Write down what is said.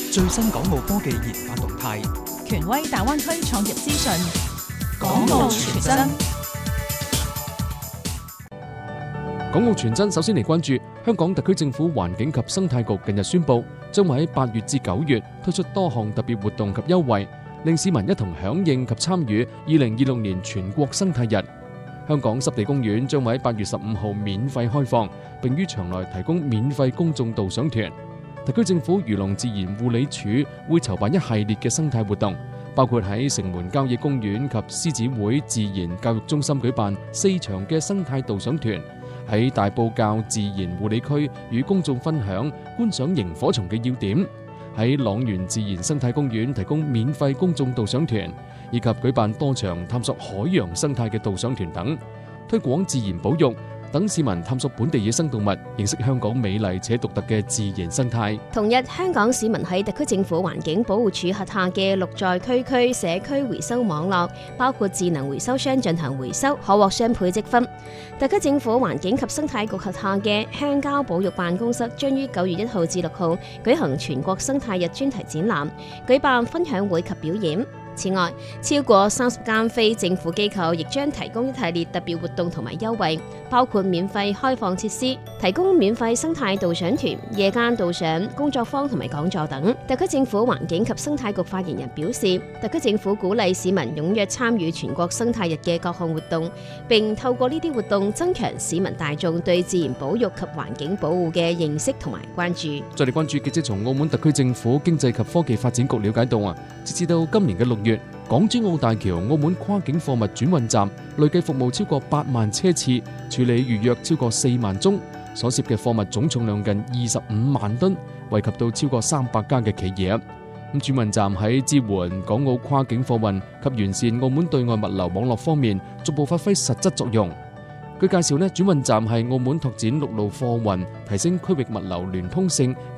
最新港澳科技研發動態， 權威大灣區創業資訊， 港澳傳真。 港澳傳真首先嚟關注香港特區政府環境及生態局近日宣布，將會喺8月至9月推出多項特別活動及優惠，令市民一同響應及參與2026年全國生態日。香港濕地公園將會喺8月15號免費開放，並於場內提供免費公眾導賞團。特區政府漁農自然護理署會籌辦一系列嘅生態活動，包括喺城門郊野公園及獅子會自然教育中心舉辦4場嘅生態導賞團，喺大埔滘自然護理區與公眾分享觀賞螢火蟲嘅要點，喺塱原自然生態公園提供免費公眾導賞團，以及舉辦多場探索海洋生態嘅導賞團等，推廣自然保育，等市民探索本地野生動物，認識香港美麗且獨特嘅自然生態。 同日，香港市民喺特區政府環境保護署轄下嘅6在區社區回收網絡，包括智能回收箱進行回收，可獲雙倍積分。特區政府環境及生態局轄下嘅鄉郊保育辦公室將於9月1號至6號舉行全國生態日專題展覽，舉辦分享會及表演。此外，超過30間非政府機構亦將提供一系列特別活動同埋優惠，包括免費開放設施、提供免費生態導賞團、夜間導賞、工作坊同埋講座等。特區政府環境及生態局發言人表示，特區政府鼓勵市民踴躍參與全國生態日嘅各項活動，並透過呢啲活動增強市民大眾對自然保育及環境保護嘅認識同埋關注。 再嚟關注記者從澳門特區政府經濟及科技發展局了解到截至到今年嘅6月，港珠澳大橋澳門跨境貨物轉運站累計服務超過8萬車次，處理預約超過4萬宗，所涉嘅貨物總重量近25萬噸，惠及到超過300家嘅企業。轉運站喺支援港澳跨境貨運及完善澳門對外物流網絡方面，逐步發揮實質作用。據介紹，轉運站係澳門拓展陸路貨運、提升區域物流聯通性